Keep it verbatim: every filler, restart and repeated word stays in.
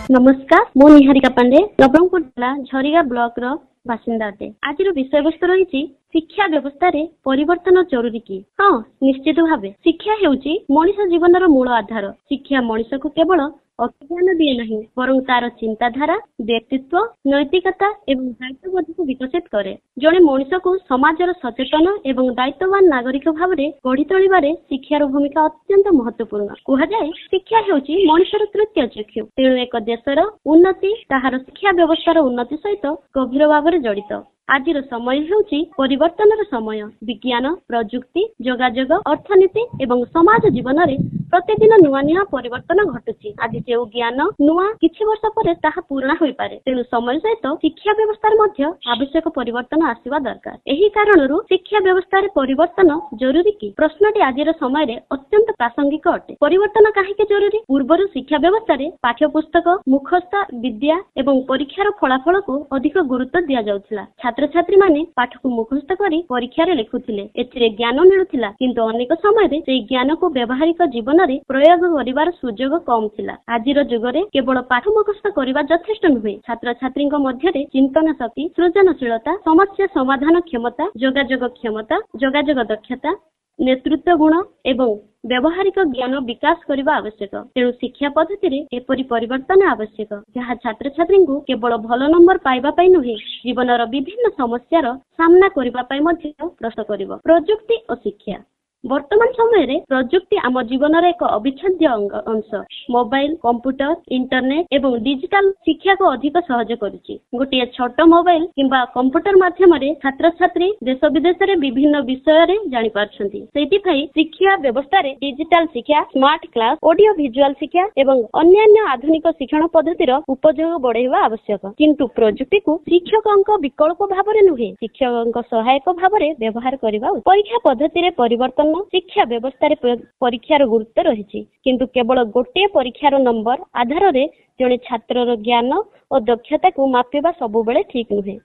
नमस्कार मु निहारिका पांडे नवरंगपुर जिला झरिगा ब्लॉक रो बासिंदा अटे। आज विषय वस्तु रही शिक्षा व्यवस्था रे परिवर्तन जरूरी कि हाँ निश्चित भावे शिक्षा हेउची मनुष्य जीवन मूल आधार। शिक्षा मनुष्य को केवल अज्ञान दिए नहीं बरं तार चिंताधारा व्यक्तित्व नैतिकता एवं दायित्वबोध को विकसित करे। जड़े मनुष्य को समाजर सचेतन एवं दायित्ववान नागरिक भाव में गढ़ी तोलिबारे शिक्षार भूमिका अत्यंत महत्वपूर्ण। कहुए शिक्षा हेउची मनुष्यर तृतीय चक्षु। तेणु एक देशर उन्नति ताहार शिक्षा व्यवस्थार उन्नति सहित गभीर भाव में जड़ित। आज समय हेउची परिवर्तन समय। विज्ञान प्रजुक्ति जोगाजोग अर्थनीति एवं समाज जीवन में प्रतिदिन नुआ नुआ परिवर्तन घटुची। आज जो ज्ञान नुआ किछि वर्ष पर ताहा पूर्ण होई पारे। तेणु समय सहित शिक्षा व्यवस्था मध्य आवश्यक परिवर्तन आसीबा दरकार। एही कारणरू शिक्षा व्यवस्था रे परिवर्तन जरूरी कि प्रश्नटी आज समय रे अत्यंत प्रासंगिक अटे। परिवर्तन काहेकि जरूरी? पूर्वरु शिक्षा व्यवस्था रे पाठ्यपुस्तक मुखस्थ विद्या एवं परीक्षार फलाफल को अधिक गुरुत्व दिया जाउथिला। छात्र छात्री माने पाठ को मुखस्थ करी परीक्षा रे लिखुथिले। एथिरे ज्ञान मिलुथिला किंतु अनेक समय रे सेई ज्ञान को व्यवहारिक जीवन रे प्रयोग करिवार सुजोग कम थिला। आजिर जुगरे केवल पाठ मुखस्थ करिवा यथेष्ट नुहे। छात्र छात्री मध्य चिंतन शक्ति सृजनशीलता समस्या समाधान क्षमता जोगाजोग क्षमता जोगाजोग दक्षता नेतृत्व गुण एवं व्यवहारिक ज्ञान विकास करने आवश्यक। तेणु शिक्षा पद्धति रे एपरि परिवर्तन आवश्यक जहाँ छात्र छात्री को केवल भल नंबर पाइबा पाई नुहे जीवनर विभिन्न समस्यार सामना करबा पाई मध्य प्रश्न करिवो। प्रजुक्ति और शिक्षा वर्तमान समय रे प्रजुक्ति आम जीवन एक अविच्छेद्य अंश। मोबाइल कंप्यूटर इंटरनेट एवं डिजिटल शिक्षा को अधिक सहज करुछि। गोटे छोट मोबाइल किंबा कंप्यूटर माध्यम रे छात्र छात्री देश विदेश रे विभिन्न विषय रे जानि पारछन्ति। सेतिफाई शिक्षा व्यवस्था रे डिजिटल शिक्षा स्मार्ट क्लास ऑडियो विजुअल शिक्षा एवं अन्यान्य आधुनिक शिक्षण पद्धतिर उपयोग बढ़ाइबा आवश्यक। किंतु प्रजुक्ति को शिक्षकक विकल्प भाव रे नुहे शिक्षकक सहायक भाव रे व्यवहार करबा। परीक्षा पद्धति रे परिवर्तन शिक्षा व्यवस्था रे परीक्षार गुरुत्व रही किंतु केवल गोटे परीक्षार नंबर आधार रे जड़े छात्रर ज्ञान और दक्षता को मापिबा सबुबेले ठीक नुहे।